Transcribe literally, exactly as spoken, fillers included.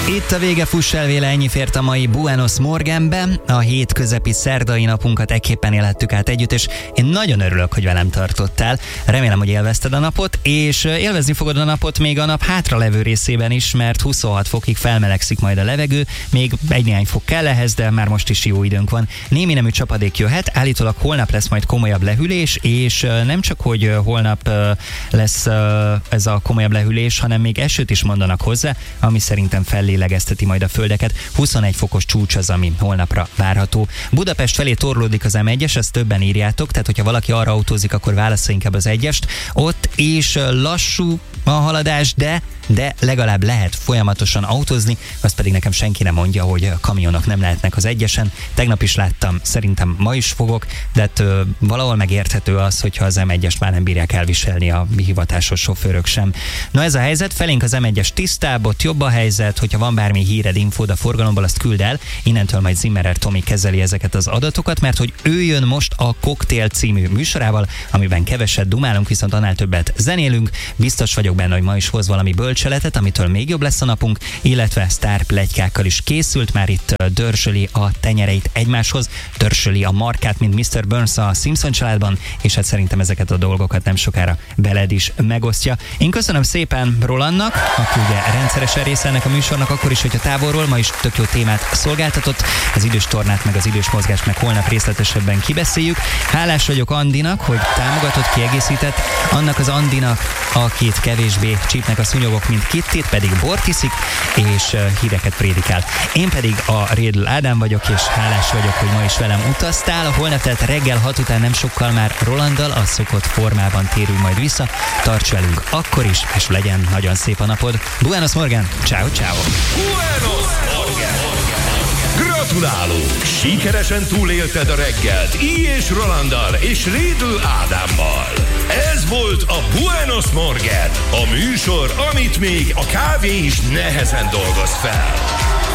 Itt a vége, fuss el véle, ennyi fért a mai Buenos Morgenbe. A hét közepi szerdai napunkat ekképpen élhettük át együtt, és én nagyon örülök, hogy velem tartottál. Remélem, hogy élvezted a napot, és élvezni fogod a napot még a nap hátralevő részében is, mert huszonhat fokig felmelegszik majd a levegő, még egy-néhány fok kell ehhez, de már most is jó időnk van. Némi nemű csapadék jöhet, állítólag holnap lesz majd komolyabb lehűlés, és nem csak, hogy holnap lesz ez a komolyabb lehűlés, hanem még esőt is mondanak hozzá, ami szerintem fellélegezteti majd a földeket. huszonegy fokos csúcs az, ami holnapra várható. Budapest felé torlódik az em egyes, ezt többen írjátok, tehát hogyha valaki arra autózik, akkor válassza inkább az egyest. Ott is lassú a haladás, de de legalább lehet folyamatosan autózni, azt pedig nekem senki nem mondja, hogy kamionok nem lehetnek az egyesen. Tegnap is láttam, szerintem ma is fogok, de hát, ö, valahol megérthető az, hogyha az em egyest már nem bírják elviselni a hivatásos sofőrök sem. Na ez a helyzet, felénk az em egyes tisztább, ott jobb a helyzet, hogyha van bármi híred, infód a forgalomból, azt küld el, innentől majd Zimmerer Tomi kezeli ezeket az adatokat, mert hogy ő jön most a Cocktail című műsorával, amiben keveset dumálunk, viszont annál többet zenélünk. Biztos vagyok benne, hogy ma is hoz valami bölcseletet, amitől még jobb lesz a napunk, illetve sztárpletykákkal is készült, már itt dörzsöli a tenyereit egymáshoz, dörzsöli a markát, mint miszter Burns a Simpson családban, és hát szerintem ezeket a dolgokat nem sokára veled is megosztja. Én köszönöm szépen Rolandnak, aki ugye rendszeresen része ennek a műsornak, akkor is, hogyha távolról, ma is tök jó témát szolgáltatott, az idős tornát, meg az idős mozgást, meg holnap részletesebben kibeszéljük. Hálás vagyok Andinak, hogy támogatott, kiegészített, annak az Andinak, akit kevésbé csípnek a szúnyogok, mint Kittit, pedig bort iszik, és uh, híreket prédikál. Én pedig a Rédl Ádám vagyok, és hálás vagyok, hogy ma is velem utaztál. A holnap tehát reggel hat után nem sokkal már Rolanddal a szokott formában térünk majd vissza. Tarts velünk akkor is, és legyen nagyon szép a napod. Buenos Morgen, ciao ciao. Buenos Morgen! Gratulálunk! Sikeresen túlélted a reggelt Í és Rolanddal és Rédl Ádámmal. Ez volt a Buenos Morgen, a műsor, amit még a kávé is nehezen dolgoz fel.